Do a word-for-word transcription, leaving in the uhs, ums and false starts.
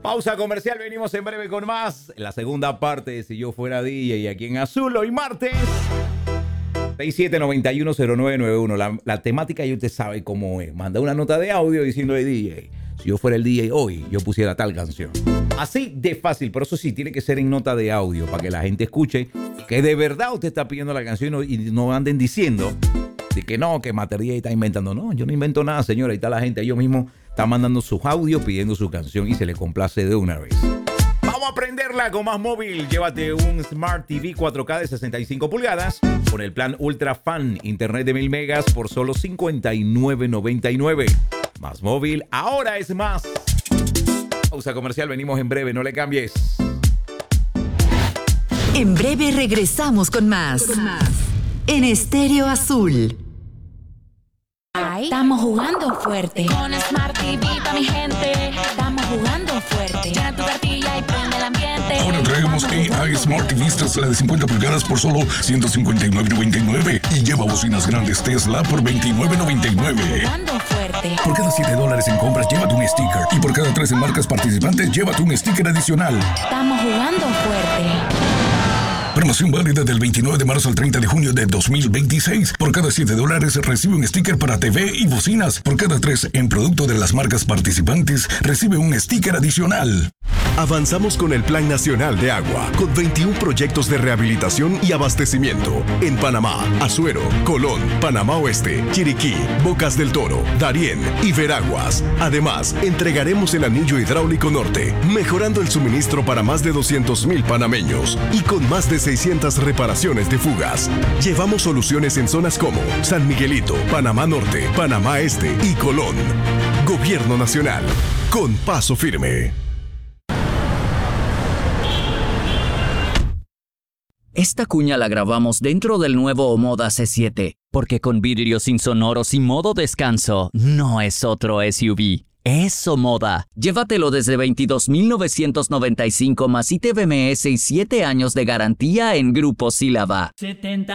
Pausa comercial, venimos en breve con más. La segunda parte de Si Yo Fuera D J aquí en Azul, hoy martes. seis siete nueve uno cero nueve nueve uno. La, la temática ya usted sabe cómo es. Manda una nota de audio diciendo de D J. Si yo fuera el D J hoy, yo pusiera tal canción. Así de fácil, pero eso sí, tiene que ser en nota de audio para que la gente escuche que de verdad usted está pidiendo la canción y no anden diciendo de que no, que Mater D J está inventando. No, yo no invento nada, señora. Ahí está la gente, ellos mismos están mandando sus audios pidiendo su canción y se le complace de una vez. Vamos a aprenderla con Más Móvil. Llévate un Smart T V cuatro K de sesenta y cinco pulgadas con el plan Ultra Fan, internet de mil megas por solo cincuenta y nueve noventa y nueve. Más Móvil, ahora es más. Pausa comercial, venimos en breve, no le cambies. En breve regresamos con más. Con más. En Estéreo Azul. Ay, estamos jugando fuerte. Con Smart T V pa' mi gente. Estamos jugando fuerte. Llena tu cartilla y prende el ambiente. Ahora traemos A I Smart T V Tesla de cincuenta pulgadas por solo ciento cincuenta y nueve noventa y nueve. Y lleva bocinas grandes Tesla por veintinueve noventa y nueve. Jugando fuerte. Por cada siete dólares en compras, llévate un sticker. Y por cada tres en marcas participantes, llévate un sticker adicional. Estamos jugando fuerte. Promoción válida del veintinueve de marzo al treinta de junio de dos mil veintiséis. Por cada siete dólares recibe un sticker para T V y bocinas. Por cada tres en producto de las marcas participantes, recibe un sticker adicional. Avanzamos con el Plan Nacional de Agua, con veintiún proyectos de rehabilitación y abastecimiento en Panamá, Azuero, Colón, Panamá Oeste, Chiriquí, Bocas del Toro, Darién y Veraguas. Además, entregaremos el anillo hidráulico norte, mejorando el suministro para más de doscientos mil panameños y con más de seiscientas reparaciones de fugas. Llevamos soluciones en zonas como San Miguelito, Panamá Norte, Panamá Este y Colón. Gobierno Nacional, con paso firme. Esta cuña la grabamos dentro del nuevo Omoda C siete, porque con vidrios insonoros y modo descanso, no es otro S U V. Es Omoda. Llévatelo desde veintidós mil novecientos noventa y cinco más I T V M S y siete años de garantía en Grupo Sílaba. setenta